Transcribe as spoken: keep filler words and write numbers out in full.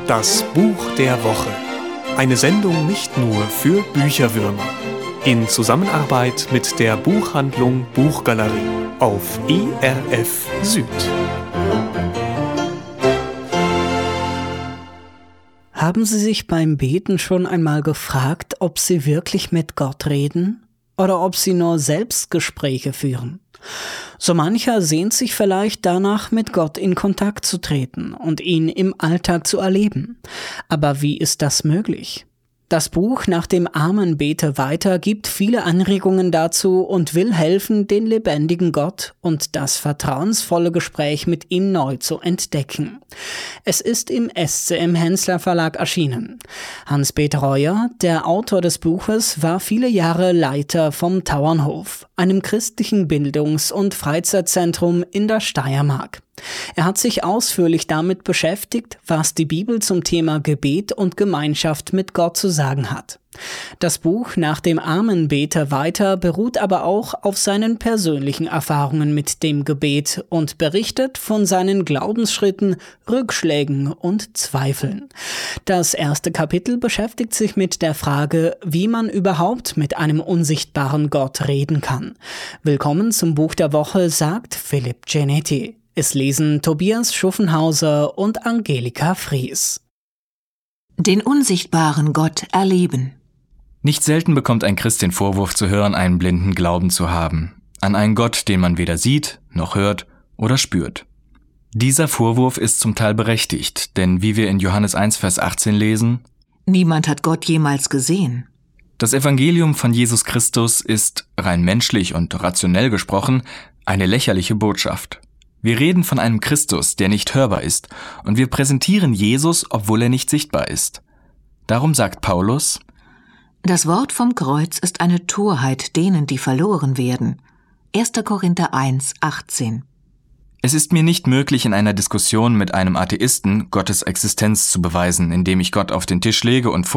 Das Buch der Woche. Eine Sendung nicht nur für Bücherwürmer. In Zusammenarbeit mit der Buchhandlung Buchgalerie auf E R F Süd. Haben Sie sich beim Beten schon einmal gefragt, ob Sie wirklich mit Gott reden oder ob Sie nur Selbstgespräche führen? So mancher sehnt sich vielleicht danach, mit Gott in Kontakt zu treten und ihn im Alltag zu erleben. Aber wie ist das möglich? Das Buch Nach dem Armen bete weiter gibt viele Anregungen dazu und will helfen, den lebendigen Gott und das vertrauensvolle Gespräch mit ihm neu zu entdecken. Es ist im S C M Hensler Verlag erschienen. Hans-Peter Reuer, der Autor des Buches, war viele Jahre Leiter vom Tauernhof, einem christlichen Bildungs- und Freizeitzentrum in der Steiermark. Er hat sich ausführlich damit beschäftigt, was die Bibel zum Thema Gebet und Gemeinschaft mit Gott zu sagen hat. Das Buch Nach dem Armen bete weiter beruht aber auch auf seinen persönlichen Erfahrungen mit dem Gebet und berichtet von seinen Glaubensschritten, Rückschlägen und Zweifeln. Das erste Kapitel beschäftigt sich mit der Frage, wie man überhaupt mit einem unsichtbaren Gott reden kann. Willkommen zum Buch der Woche, sagt Philipp Genetti. Es lesen Tobias Schuffenhauser und Angelika Fries. Den unsichtbaren Gott erleben. Nicht selten bekommt ein Christ den Vorwurf zu hören, einen blinden Glauben zu haben. An einen Gott, den man weder sieht, noch hört oder spürt. Dieser Vorwurf ist zum Teil berechtigt, denn wie wir in Johannes eins, Vers achtzehn lesen: Niemand hat Gott jemals gesehen. Das Evangelium von Jesus Christus ist, rein menschlich und rationell gesprochen, eine lächerliche Botschaft. Wir reden von einem Christus, der nicht hörbar ist, und wir präsentieren Jesus, obwohl er nicht sichtbar ist. Darum sagt Paulus: Das Wort vom Kreuz ist eine Torheit denen, die verloren werden. erster Korinther eins, achtzehn. Es ist mir nicht möglich, in einer Diskussion mit einem Atheisten Gottes Existenz zu beweisen, indem ich Gott auf den Tisch lege und